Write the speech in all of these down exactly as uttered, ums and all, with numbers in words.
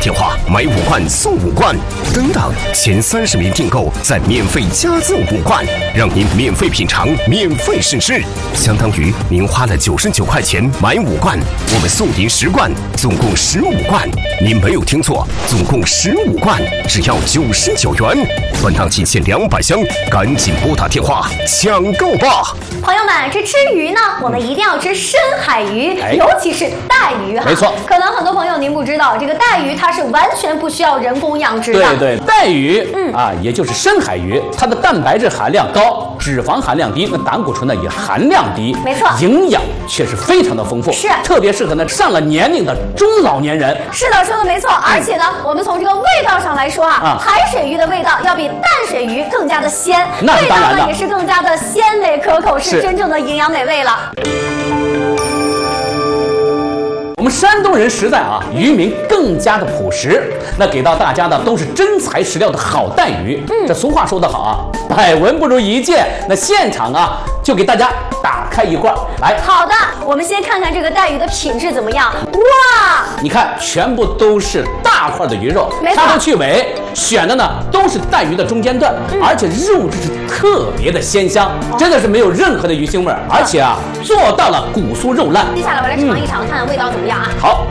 电话买五罐送五罐，等等，前三十名订购再免费加赠五罐，让您免费品尝，免费试吃，相当于您花了九十九块钱买五罐，我们送您十罐，总共十五罐。您没有听错，总共十五罐，只要九十九元。本档仅限两百箱，赶紧拨打电话抢购吧！ 朋友们，这吃鱼呢，我们一定要吃深海鱼， 哎、 尤其是带鱼哈。 没错， 可能很多朋友您不知道，这个带鱼它是完全不需要人工养殖的。 对对，带鱼，嗯啊，也就是深海鱼，它的蛋白质含量高，脂肪含量低，那胆固醇呢也含量低， 没错， 营养却是非常的丰富， 是特别适合呢上了年龄的中老年人。 是的，说的没错。而且呢，我们从这个味道上来说啊， 啊海水鱼的味道要比淡水鱼更加的鲜， 那是当然的， 味道呢也是更加的鲜美可口，是真正的营养美味了。 我们山东人实在啊，渔民更加的朴实，那给到大家的都是真材实料的好带鱼。嗯，这俗话说得好啊，百闻不如一见。那现场啊，就给大家打开一罐来。 好的，我们先看看这个带鱼的品质怎么样。哇， 你看，全部都是大块的鱼肉， 没错， 它都去尾，选的呢都是带鱼的中间段，嗯、而且肉质是特别的鲜香，哦、真的是没有任何的鱼腥味儿，而且啊做到了骨酥肉烂。 接下来我来尝一尝，嗯、看看味道怎么样啊？ 好，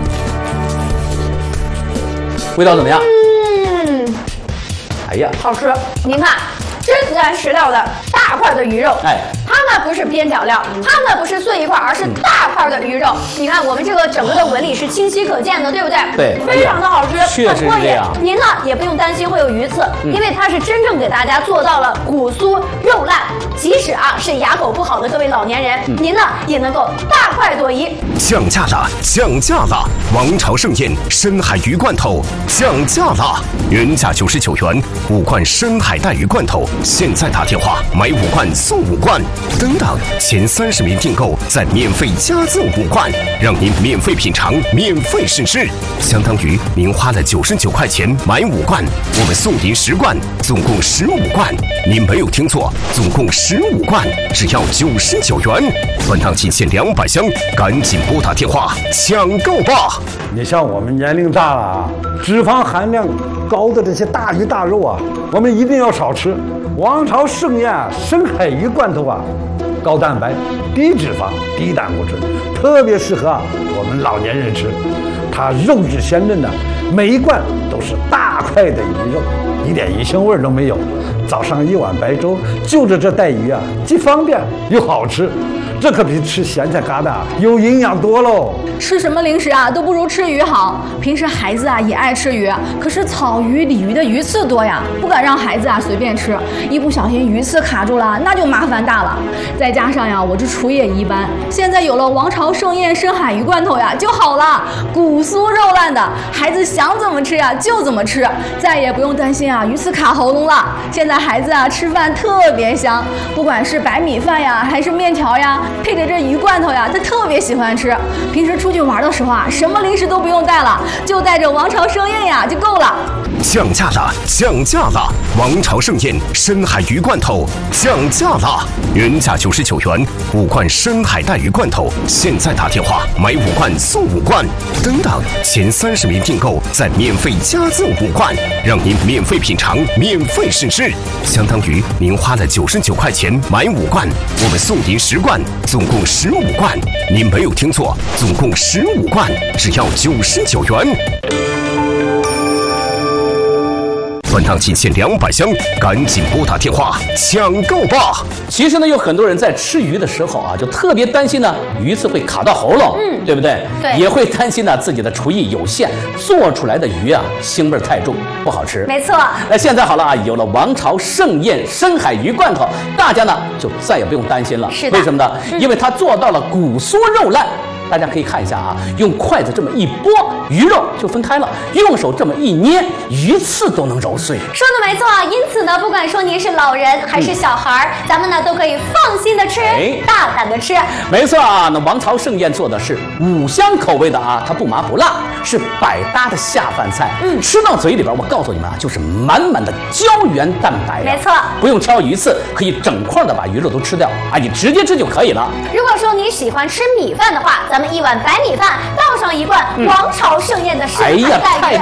味道怎么样？ 嗯， 哎呀， 好吃！您看，真材实料的大块的鱼肉， 哎， 它呢不是边角料，它呢不是碎一块，而是大块的鱼肉。嗯、你看我们这个整个的纹理是清晰可见的，对不对？ 对， 非常的好吃， 确实是这样。 您呢也不用担心会有鱼刺，嗯、因为它是真正给大家做到了骨酥肉烂。即使啊是牙口不好的各位老年人，嗯、您呢也能够大快朵颐。 降价了，降价了！王朝盛宴深海鱼罐头降价了，原价九十九元，五罐深海带鱼罐头，现在打电话买五罐送五罐，等等，前三十名订购再免费加赠五罐，让您免费品尝，免费试吃，相当于您花了九十九块钱买五罐，我们送您十罐，总共十五罐。您没有听错，总共十五罐，只要九十九元。本档仅限两百箱，赶紧拨打电话抢购吧！ 你像我们年龄大了啊，脂肪含量高的这些大鱼大肉啊，我们一定要少吃。王朝盛宴啊，深海鱼罐头啊，高蛋白、低脂肪、低胆固醇，特别适合啊我们老年人吃。它肉质鲜嫩的，每一罐都是大块的鱼肉，一点鱼腥味都没有。早上一碗白粥，就着这带鱼啊，既方便又好吃。这可比吃咸菜疙瘩有营养多喽！ 吃什么零食啊，都不如吃鱼好。平时孩子啊也爱吃鱼，可是草鱼、鲤鱼的鱼刺多呀，不敢让孩子啊随便吃，一不小心鱼刺卡住了，那就麻烦大了。再加上呀，我这厨艺也一般，现在有了王朝盛宴深海鱼罐头呀，就好了，骨酥肉烂的，孩子想怎么吃呀就怎么吃，再也不用担心啊鱼刺卡喉咙了。现在孩子啊吃饭特别香，不管是白米饭呀，还是面条呀。配着这鱼罐头呀，他特别喜欢吃。平时出去玩的时候啊，什么零食都不用带了，就带着王朝盛宴呀就够了。 降价了，降价了！王朝盛宴深海鱼罐头降价了，原价九十九元，五罐深海带鱼罐头，现在打电话买五罐送五罐，等等，前三十名订购再免费加赠五罐，让您免费品尝，免费试吃，相当于您花了九十九块钱买五罐，我们送您十罐，总共十五罐。您没有听错，总共十五罐，只要九十九元。本档仅限两百箱，赶紧拨打电话抢购吧！ 其实呢，有很多人在吃鱼的时候啊，就特别担心呢鱼刺会卡到喉咙，嗯，对不对？ 对， 也会担心呢自己的厨艺有限，做出来的鱼啊腥味太重，不好吃。 没错。 那现在好了啊，有了王朝盛宴深海鱼罐头，大家呢就再也不用担心了。 是的。 为什么呢？嗯、因为它做到了骨酥肉烂。大家可以看一下啊，用筷子这么一拨，鱼肉就分开了；用手这么一捏，鱼刺都能揉碎。 说的没错，因此呢，不管说您是老人还是小孩，嗯、咱们呢都可以放心的吃，哎、大胆的吃。 没错啊，那王朝盛宴做的是五香口味的啊，它不麻不辣，是百搭的下饭菜。嗯，吃到嘴里边，我告诉你们啊，就是满满的胶原蛋白、啊。 没错， 不用挑鱼刺，可以整块的把鱼肉都吃掉啊，你直接吃就可以了。 如果说你喜欢吃米饭的话，咱们一碗白米饭倒上一罐王朝盛宴的深海带鱼，